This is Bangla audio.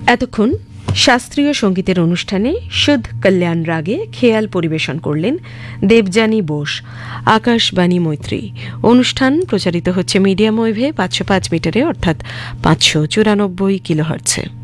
এতক্ষণ শাস্ত্রীয় সঙ্গীতের অনুষ্ঠানে শুদ্ধ কল্যাণ রাগে খেয়াল পরিবেশন করলেন দেবযানী বোস। আকাশবাণী মৈত্রী অনুষ্ঠান প্রচারিত হচ্ছে মিডিয়াম ওয়েভে 505 মিটারে অর্থাৎ 594 কিলোহার্টজে।